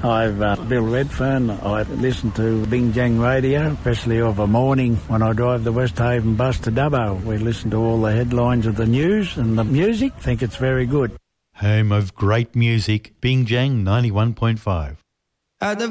I'm Bill Redfern. I listen to Bing Jang Radio, especially of a morning when I drive the West Haven bus to Dubbo. We listen to all the headlines of the news and the music. Think it's very good. Home of great music, Bing Jang 91.5. At the